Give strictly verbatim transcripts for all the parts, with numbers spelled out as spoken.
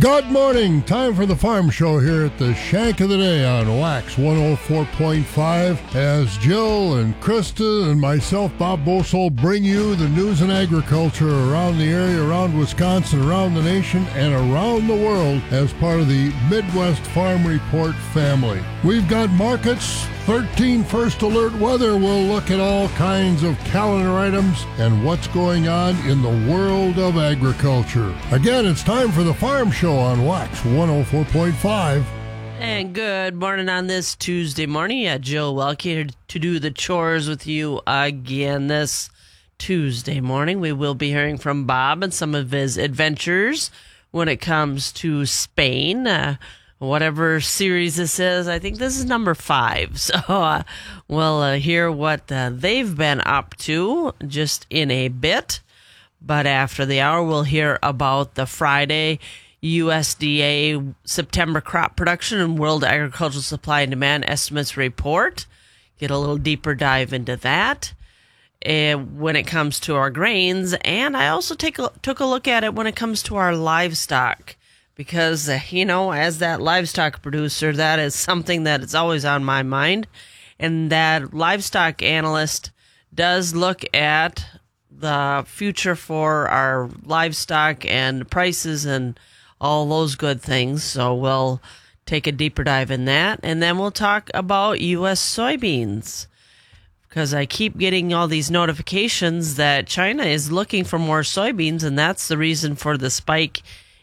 Good morning. Time for the Farm Show here at the Shank of the Day on Wax one oh four point five. As Jill and Krista and myself, Bob Bosold, bring you the news and agriculture around the area, around Wisconsin, around the nation, and around the world as part of the Midwest Farm Report family. We've got markets, thirteen First Alert weather. We'll look at all kinds of calendar items and what's going on in the world of agriculture. Again, it's time for the Farm Show on Wax one oh four point five. And good morning on this Tuesday morning. Yeah, Jill Welke here to do the chores with you again this Tuesday morning. We will be hearing from Bob and some of his adventures when it comes to Spain. Uh, whatever series this is, I think this is number five. So uh, we'll uh, hear what uh, they've been up to just in a bit. But after the hour, we'll hear about the Friday U S D A September crop production and World Agricultural Supply and Demand Estimates report. Get a little deeper dive into that uh, when it comes to our grains. And I also take a, took a look at it when it comes to our livestock. Because, uh, you know, as that livestock producer, that is something that is always on my mind. And that livestock analyst does look at the future for our livestock and prices and all those good things. So we'll take a deeper dive in that. And then we'll talk about U S soybeans. Because I keep getting all these notifications that China is looking for more soybeans, and that's the reason for the spike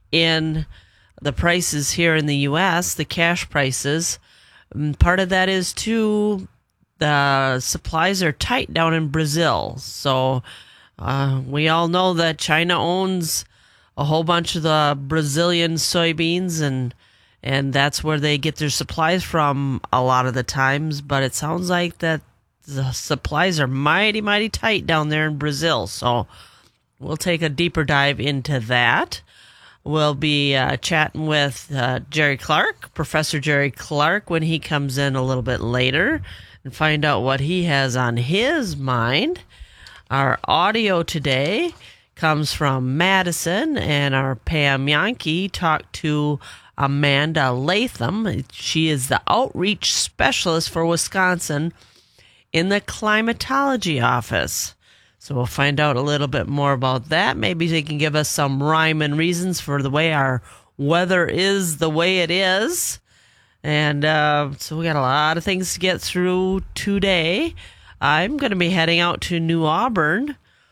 in the prices here in the U S, the cash prices. And part of that is, too, the supplies are tight down in Brazil. So uh, we all know that China owns a whole bunch of the Brazilian soybeans, and and that's where they get their supplies from a lot of the times. But it sounds like that the supplies are mighty, mighty tight down there in Brazil. So we'll take a deeper dive into that. We'll be uh, chatting with uh, Jerry Clark, Professor Jerry Clark, when he comes in a little bit later, and find out what he has on his mind. Our audio today comes from Madison, and our Pam Yankee talked to Amanda Latham. She is the outreach specialist for Wisconsin in the climatology office. So we'll find out a little bit more about that. Maybe they can give us some rhyme and reasons for the way our weather is the way it is. And uh, so we got a lot of things to get through today. I'm going to be heading out to New Auburn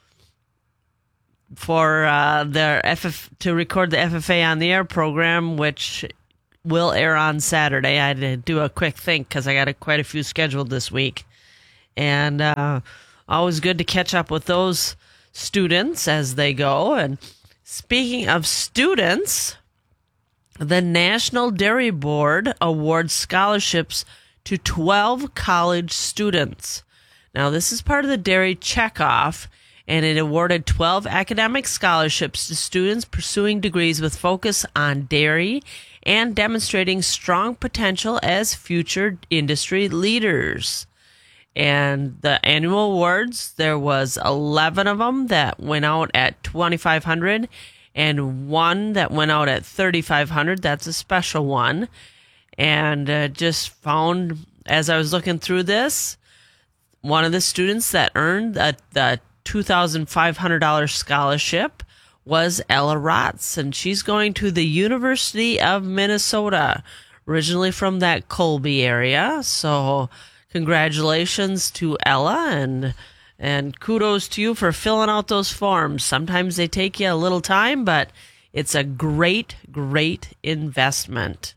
for uh, their F F to record the F F A on the Air program, which will air on Saturday. I had to do a quick think because I got a, quite a few scheduled this week. And uh, always good to catch up with those students as they go. And speaking of students, the National Dairy Board awards scholarships to twelve college students. Now, this is part of the Dairy Checkoff, and it awarded twelve academic scholarships to students pursuing degrees with focus on dairy and demonstrating strong potential as future industry leaders. And the annual awards, there was eleven of them that went out at twenty-five hundred dollars and one that went out at thirty-five hundred dollars. That's a special one. And uh, just found, as I was looking through this, one of the students that earned the, the two thousand five hundred dollars scholarship was Ella Rotz, and she's going to the University of Minnesota, originally from that Colby area. So congratulations to Ella, and and kudos to you for filling out those forms. Sometimes they take you a little time, but it's a great, great investment.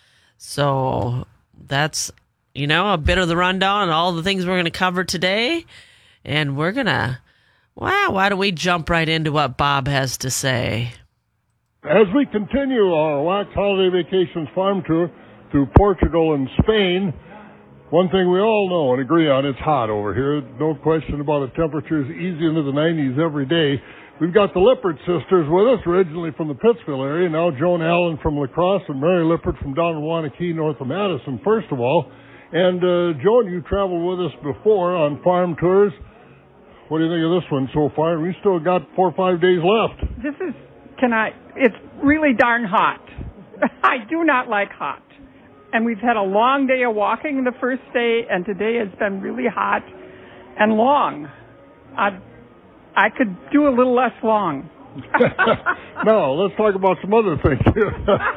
So that's, you know, a bit of the rundown on all the things we're going to cover today. And we're going to, wow, why don't we jump right into what Bob has to say? As we continue our Wax Holiday Vacations farm tour through Portugal and Spain, one thing we all know and agree on, it's hot over here. No question about it. Temperatures easy into the nineties every day. We've got the Lippert sisters with us, originally from the Pittsville area. Now Joan Allen from La Crosse and Mary Lippert from down in Waunakee, north of Madison, first of all. And, uh, Joan, you traveled with us before on farm tours. What do you think of this one so far? We still got four or five days left. This is, can I, it's really darn hot. I do not like hot. And we've had a long day of walking the first day, and today has been really hot and long. I, I could do a little less long. Now, let's talk about some other things here.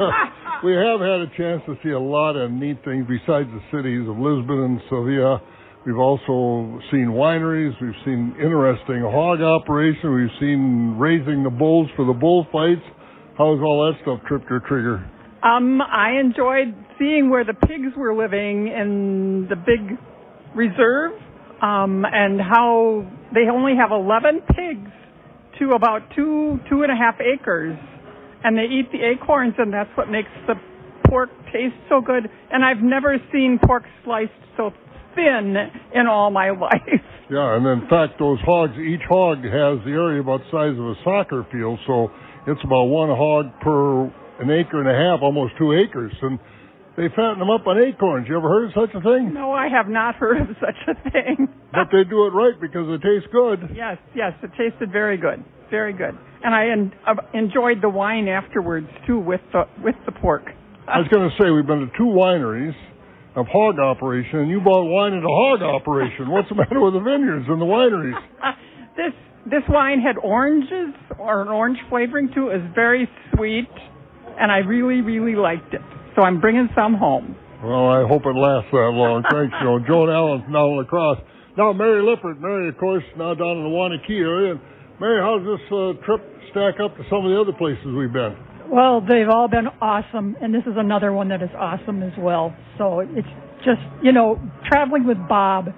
We have had a chance to see a lot of neat things besides the cities of Lisbon and Sevilla. We've also seen wineries. We've seen interesting hog operation. We've seen raising the bulls for the bullfights. How's all that stuff tripped your trigger? Um, I enjoyed seeing where the pigs were living in the big reserve, um, and how they only have eleven pigs to about two, two and a half acres. And they eat the acorns, and that's what makes the pork taste so good. And I've never seen pork sliced so thin in all my life. Yeah, and in fact, those hogs, each hog has the area about the size of a soccer field, so it's about one hog per an acre and a half, almost two acres. And they fatten them up on acorns. You ever heard of such a thing? No, I have not heard of such a thing. But they do it right because it tastes good. Yes, yes, it tasted very good, very good. And I en- uh, enjoyed the wine afterwards, too, with the, with the pork. I was going to say, we've been to two wineries of hog operation, and you bought wine at a hog operation. What's the matter with the vineyards and the wineries? Uh, this this wine had oranges, or an orange flavoring to it. It was very sweet, and I really, really liked it. So I'm bringing some home. Well, I hope it lasts that long. Thanks, Joan. Joan Allen's now in La Crosse. Now, Mary Lippert. Mary, of course, now down in the Wanakee area. And Mary, how's this uh, trip stack up to some of the other places we've been? Well, they've all been awesome, and this is another one that is awesome as well. So it's just, you know, traveling with Bob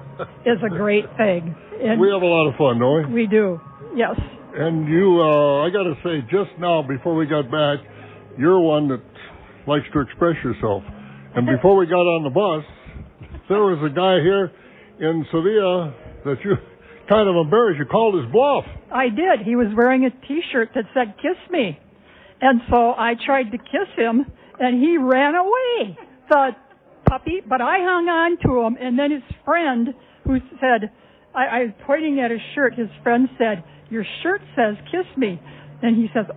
is a great thing. And we have a lot of fun, don't we? We do, yes. And you, uh, I got to say, just now, before we got back, you're one that likes to express yourself. And before we got on the bus, there was a guy here in Sevilla that you kind of embarrassed. You called his bluff. I did. He was wearing a T-shirt that said, "Kiss me." And so I tried to kiss him, and he ran away, the puppy. But I hung on to him, and then his friend, who said, I, I was pointing at his shirt, his friend said, "Your shirt says kiss me." And he says,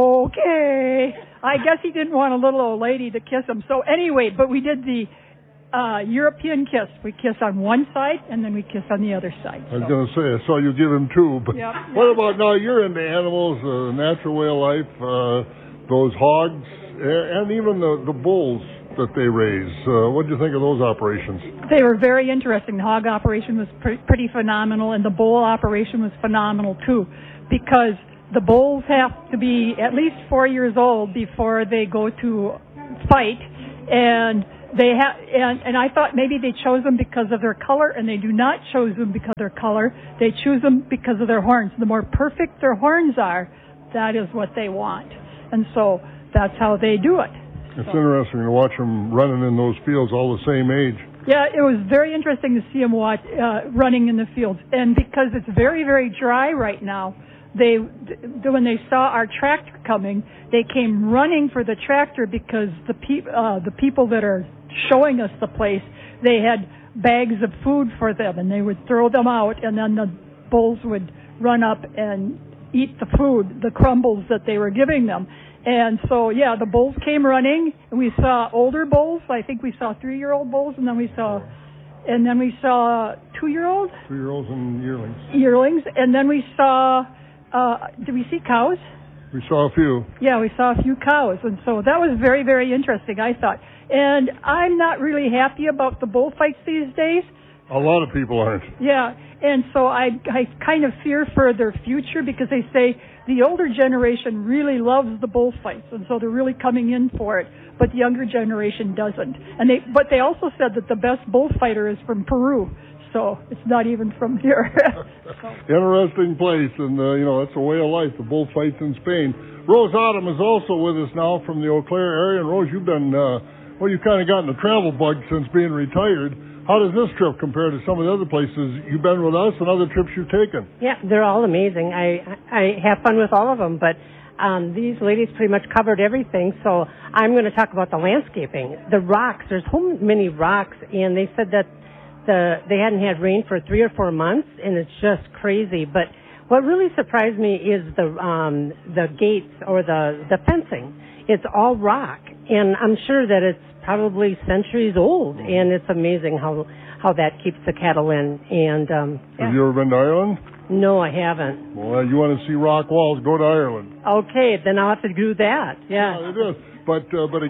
"Okay." I guess he didn't want a little old lady to kiss him. So anyway, but we did the uh, European kiss. We kiss on one side, and then we kiss on the other side. I was so. going to say, I saw you give him two. But yep. What about now? You're into animals, uh, natural way of life, uh, those hogs, and even the, the bulls that they raise. Uh, what did you think of those operations? They were very interesting. The hog operation was pre- pretty phenomenal, and the bull operation was phenomenal, too, because the bulls have to be at least four years old before they go to fight, and they have. And, and I thought maybe they chose them because of their color, and they do not choose them because of their color. They choose them because of their horns. The more perfect their horns are, that is what they want, and so that's how they do it. It's so. interesting to watch them running in those fields all the same age. Yeah, it was very interesting to see them watch, uh, running in the fields, and because it's very, very dry right now. They, when they saw our tractor coming, they came running for the tractor because the pe- uh, the people that are showing us the place, they had bags of food for them, and they would throw them out, and then the bulls would run up and eat the food, the crumbles that they were giving them. And so, yeah, the bulls came running, and we saw older bulls. I think we saw three-year-old bulls, and then we saw, and then we saw two-year-olds, two-year-olds and yearlings, yearlings, and then we saw. Uh, did we see cows? We saw a few. Yeah, we saw a few cows, and so that was very, very interesting, I thought. And I'm not really happy about the bullfights these days. A lot of people aren't. Yeah, and so I, I kind of fear for their future because they say the older generation really loves the bullfights, and so they're really coming in for it, but the younger generation doesn't. And they, but they also said that the best bullfighter is from Peru. So it's not even from here. So. Interesting place, and uh, you know, it's a way of life, the bullfights in Spain. Rose Autumn is also with us now from the Eau Claire area. And Rose, you've been, uh, well, you've kind of gotten the travel bug since being retired. How does this trip compare to some of the other places you've been with us and other trips you've taken? Yeah, they're all amazing. I, I have fun with all of them, but um, these ladies pretty much covered everything. So I'm going to talk about the landscaping. The rocks, there's so many rocks, and they said that The, they hadn't had rain for three or four months, and it's just crazy. But What really surprised me is the um, the gates or the, the fencing. It's all rock, and I'm sure that it's probably centuries old, and it's amazing how how that keeps the cattle in. And um, yeah. Have you ever been to Ireland? No, I haven't. Well, you want to see rock walls, go to Ireland. Okay, then I'll have to do that. Yeah. Yeah, it is. But uh, but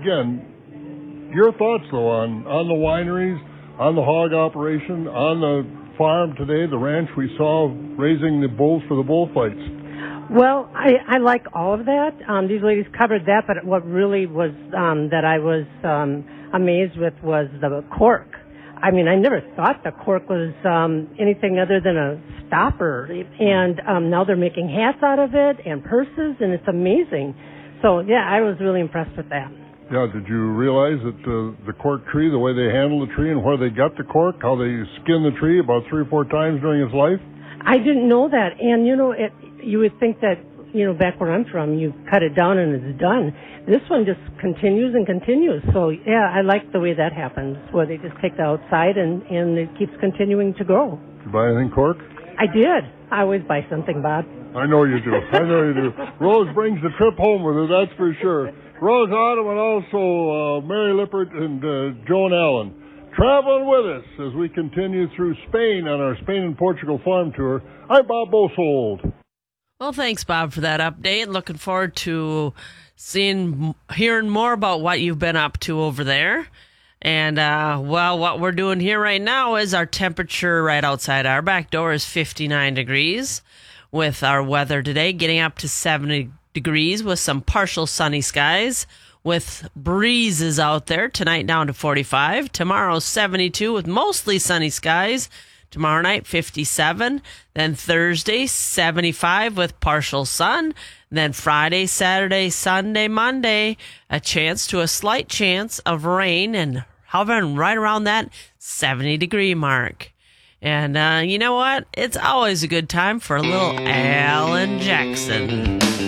again, your thoughts though on on the wineries, on the hog operation, on the farm today, the ranch we saw raising the bulls for the bullfights. Well, I, I like all of that. Um, these ladies covered that, but what really was um, that I was um, amazed with was the cork. I mean, I never thought the cork was um, anything other than a stopper, and um, now they're making hats out of it and purses, and it's amazing. So, yeah, I was really impressed with that. Yeah, did you realize that uh, the cork tree, the way they handle the tree and where they got the cork, how they skin the tree about three or four times during its life? I didn't know that. And, you know, it, you would think that, you know, back where I'm from, you cut it down and it's done. This one just continues and continues. So, yeah, I like the way that happens, where they just take it outside and, and it keeps continuing to grow. Did you buy anything cork? I did. I always buy something, Bob. I know you do. I know you do. Rose brings the trip home with her, that's for sure. Rose Autumn and also uh, Mary Lippert and uh, Joan Allen traveling with us as we continue through Spain on our Spain and Portugal farm tour. I'm Bob Bosold. Well, thanks, Bob, for that update. Looking forward to seeing, hearing more about what you've been up to over there. And, uh, well, what we're doing here right now is our temperature right outside our back door is fifty-nine degrees, with our weather today getting up to seventy degrees with some partial sunny skies, with breezes out there. Tonight down to forty-five. Tomorrow seventy-two with mostly sunny skies. Tomorrow night fifty-seven. Then Thursday seventy-five with partial sun. Then Friday, Saturday, Sunday, Monday, a chance to a slight chance of rain and hovering right around that seventy degree mark. And uh, you know what? It's always a good time for a little Alan Jackson.